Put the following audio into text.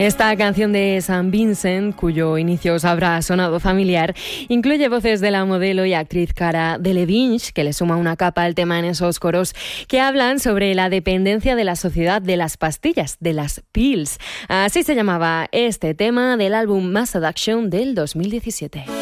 Esta canción de St. Vincent, cuyo inicio os habrá sonado familiar, incluye voces de la modelo y actriz Cara Delevingne, que le suma una capa al tema en esos coros que hablan sobre la dependencia de la sociedad de las pastillas, de las pills. Así se llamaba este tema del álbum Mass Addiction del 2017.